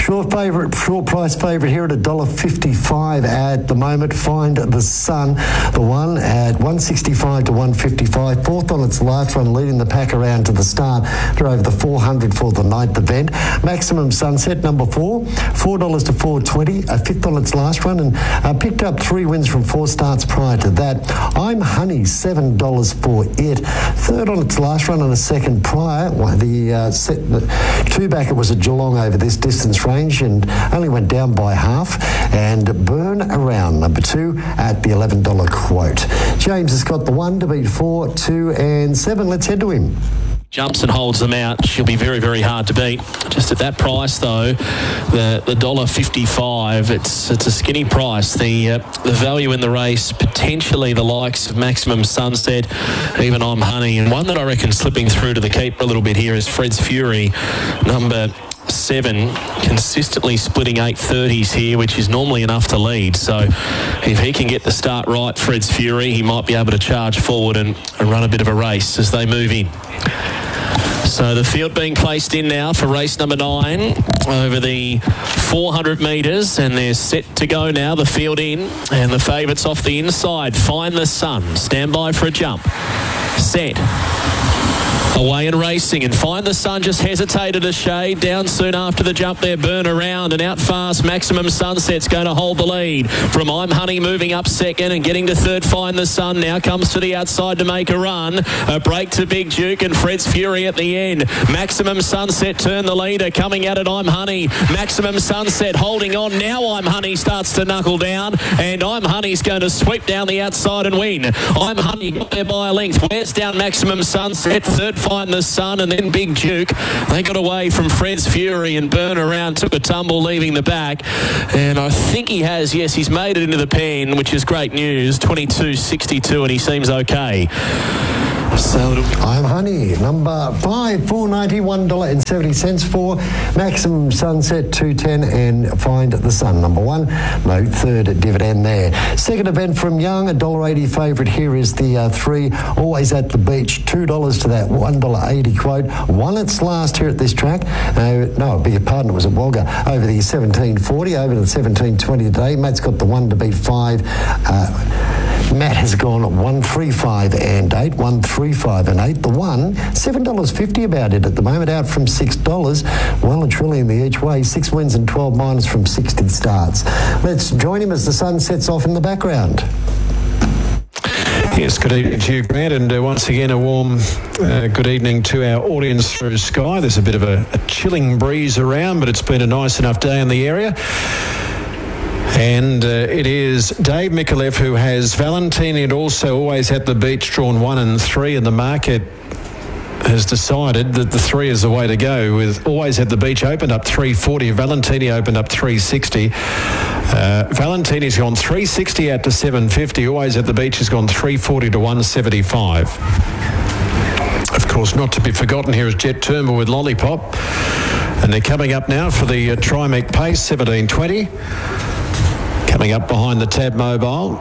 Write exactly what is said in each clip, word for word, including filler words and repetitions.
Short favourite, short price favourite here at one dollar fifty-five at the moment. Find the Sun, the one at one sixty-five to one fifty-five. Fourth on its last run, leading the pack around to the start. Drove the four hundred for the ninth event. Maximum Sunset, number four, four dollars to four twenty. A fifth on its last run, and uh, picked up three wins from four starts prior to that. I'm Honey, seven dollars for it. Third on its last run and a second prior. The, uh, set, the two back, it was a Geelong over this distance range and only went down by half. And Burn Around, number two, at the eleven dollars quote. James has got the one to beat four, two and seven. Let's head to him. Jumps and holds them out. She'll be very, very hard to beat. Just at that price, though, the the one dollar fifty-five, it's it's a skinny price. The uh, the value in the race, potentially the likes of Maximum Sunset, even I'm Honey, and one that I reckon slipping through to the keeper a little bit here is Fred's Fury, number seven, consistently splitting eight thirties here, which is normally enough to lead. So if he can get the start right, Fred's Fury, he might be able to charge forward and, and run a bit of a race as they move in. So the field being placed in now for race number nine over the four hundred metres, and they're set to go now, the field in, and the favourites off the inside. Find the Sun, stand by for a jump, set, away and racing, and Find the Sun just hesitated a shade, down soon after the jump there. Burn Around, and out fast Maximum Sunset's going to hold the lead from I'm Honey, moving up second and getting to third. Find the Sun now comes to the outside to make a run, a break to Big Duke and Fred's Fury at the end. Maximum Sunset turned the leader, coming at it I'm Honey. Maximum Sunset holding on now. I'm Honey starts to knuckle down, and I'm Honey's going to sweep down the outside and win. I'm Honey got there by a length, wears down Maximum Sunset, third Find the Sun, and then Big Duke. They got away from Fred's Fury, and Burn Around took a tumble leaving the back, and I think he has, yes, he's made it into the pen, which is great news. Twenty-two sixty-two, and he seems okay. So I'm Honey, number five, four ninety, one dollar and seventy cents for Maximum Sunset, two ten, and Find the Sun, number one. No third dividend there. Second event from Young, a one dollar eighty favourite here is the uh, three, Always at the Beach, two dollars to that one dollar eighty quote. Won its last here at this track. Uh, no, I beg your pardon, it was at Wagga over the seventeen forty, over the seventeen twenty today. Matt's got the one to beat five. Uh, Matt has gone one three five and eight, one three five and eight. The one, seven dollars fifty about it at the moment, out from six dollars. Well and truly in the each way, six wins and twelve minus from sixty starts. Let's join him as the sun sets off in the background. Yes, good evening to you, Grant, and uh, once again a warm uh, good evening to our audience through Sky. There's a bit of a, a chilling breeze around, but it's been a nice enough day in the area. And uh, it is Dave Micallef who has Valentini and also Always at the Beach drawn one and three, and the market has decided that the three is the way to go, with Always at the Beach opened up three forty, Valentini opened up three sixty. Uh, Valentini's gone three sixty out to seven fifty, Always at the Beach has gone three forty to one seventy-five. Of course, not to be forgotten here is Jet Turnbull with Lollipop, and they're coming up now for the uh, Trimec Pace, seventeen twenty. Coming up behind the Tab Mobile.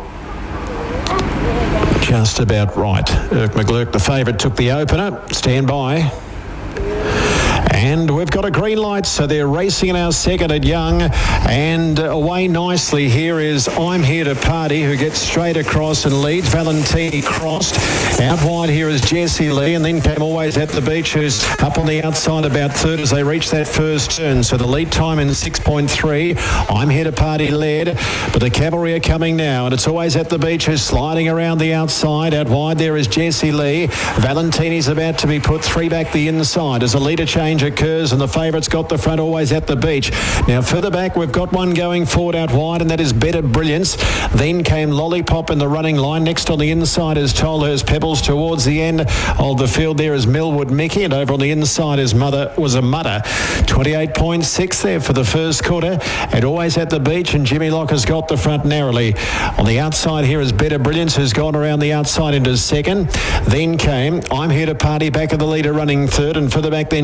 Just about right. Irk McGlurk, the favourite, took the opener. Stand by. And we've got a green light, so they're racing in our second at Young, and away nicely here is I'm Here to Party, who gets straight across and leads. Valentini crossed. Out wide here is Jessie Lee, and then came Always at the Beach, who's up on the outside about third as they reach that first turn. So the lead time in six point three. I'm Here to Party led, but the cavalry are coming now, and it's Always at the Beach who's sliding around the outside. Out wide there is Jessie Lee. Valentini's about to be put three back the inside as a leader change occurs, and the favourite's got the front, Always at the Beach. Now further back we've got one going forward out wide, and that is Better Brilliance. Then came Lollipop in the running line. Next on the inside is Tolhurst Pebbles. Towards the end of the field there is Millwood Mickey, and over on the inside is Mother Was a Mudder. twenty-eight point six there for the first quarter, and Always at the Beach, and Jimmy Lock has got the front narrowly. On the outside here is Better Brilliance, who's gone around the outside into second. Then came I'm Here to Party back of the leader running third, and further back then Jessie Lee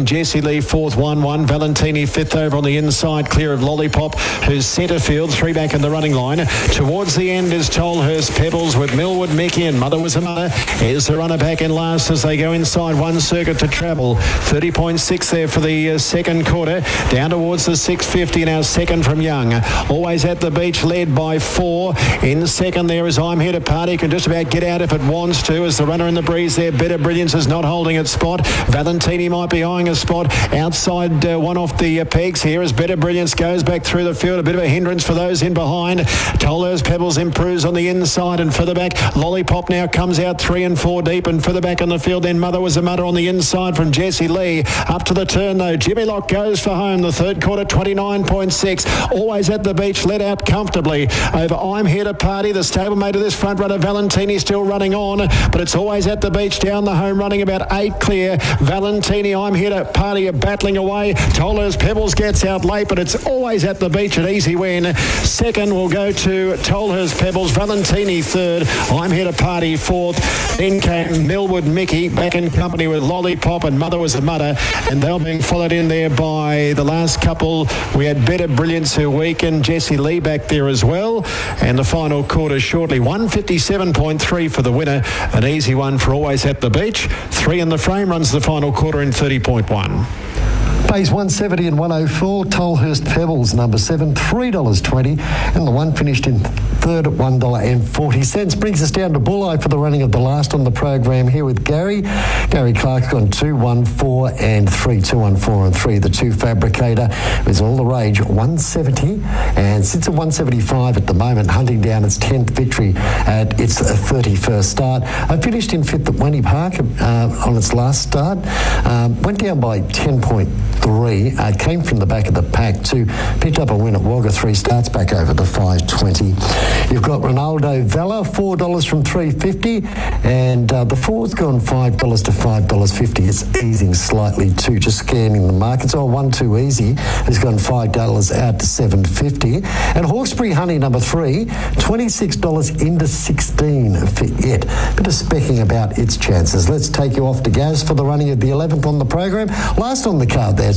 Lee fourth, one one. Valentini fifth over on the inside, clear of Lollipop, who's centre field, three back in the running line. Towards the end is Tolhurst Pebbles with Millwood Mickey, and Mother Was a Mother is the runner back in last as they go inside one circuit to travel. thirty point six there for the uh, second quarter. Down towards the six fifty now, second from Young. Always at the beach, led by four. In second there is I'm Here to Party. Can just about get out if it wants to, as the runner in the breeze there. Better Brilliance is not holding its spot. Valentini might be eyeing a spot outside, uh, one off the uh, pegs here as Better Brilliance goes back through the field. A bit of a hindrance for those in behind. Tolhurst Pebbles improves on the inside, and further back Lollipop now comes out three and four deep, and further back on the field then Mother Was a Mother on the inside from Jessie Lee. Up to the turn though, Jimmy Lock goes for home. The third quarter, twenty-nine point six. Always at the beach, let out comfortably over I'm Here to Party. The stablemate of this front runner Valentini still running on, but it's Always at the beach down the home, running about eight clear. Valentini, I'm Here to Party are battling away. Tolhurst Pebbles gets out late, but it's Always at the beach, an easy win. Second will go to Tolhurst Pebbles. Valentini third. I'm Here to Party fourth. Then came Millwood Mickey back in company with Lollipop, and Mother Was a Mother, and they're being followed in there by the last couple. We had Better Brilliance who weakened, Jessie Lee back there as well, and the final quarter shortly. one fifty-seven point three for the winner, an easy one for Always at the Beach. Three in the frame, runs the final quarter in thirty point one. Pays one seventy and one oh four. Tolhurst Pebbles, number seven, three dollars twenty. And the one finished in third at one dollar forty. Brings us down to Bulleye for the running of the last on the program here with Gary. Gary Clark's gone two, one, four and three. two, one, four and three. The two Fabricator is all the rage, one seventy. And sits at one seventy-five at the moment, hunting down its tenth victory at its thirty-first start. I finished in fifth at Wendy Park uh, on its last start. Um, went down by ten point three. Uh, came from the back of the pack too. Picked up a win at Wagga, three starts back over to five twenty. You've got Ronaldo Vella, four dollars from three fifty, and uh, the four's gone five dollars to five dollars fifty. It's easing slightly too, just scanning the markets. Oh, one too easy has gone five dollars out to seven fifty. And Hawkesbury Honey, number three, twenty-six dollars into sixteen for it. Bit of specking about its chances. Let's take you off to Gaz for the running of the eleventh on the program. Last on the card there,